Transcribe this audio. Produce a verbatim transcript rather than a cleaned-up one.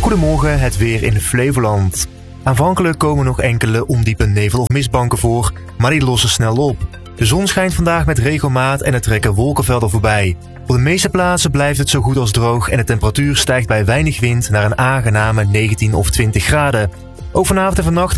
Goedemorgen, het weer in Flevoland. Aanvankelijk komen nog enkele ondiepe nevel- of mistbanken voor, maar die lossen snel op. De zon schijnt vandaag met regelmaat en er trekken wolkenvelden voorbij. Op de meeste plaatsen blijft het zo goed als droog en de temperatuur stijgt bij weinig wind naar een aangename negentien of twintig graden. Ook vanavond en vannacht